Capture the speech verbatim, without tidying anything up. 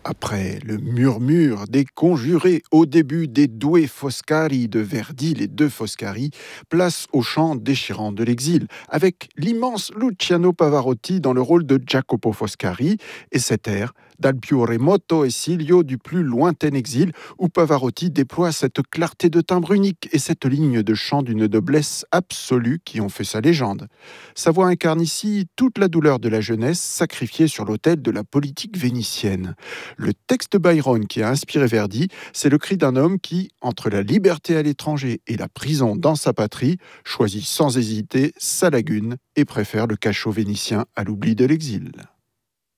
Après le murmure des conjurés au début des Due Foscari de Verdi, les deux Foscari, place au chant déchirant de l'exil, avec l'immense Luciano Pavarotti dans le rôle de Jacopo Foscari et cet air Dal più remoto esilio du plus lointain exil, où Pavarotti déploie cette clarté de timbre unique et cette ligne de chant d'une noblesse absolue qui ont fait sa légende. Sa voix incarne ici toute la douleur de la jeunesse sacrifiée sur l'autel de la politique vénitienne. Le texte de Byron qui a inspiré Verdi, c'est le cri d'un homme qui, entre la liberté à l'étranger et la prison dans sa patrie, choisit sans hésiter sa lagune et préfère le cachot vénitien à l'oubli de l'exil.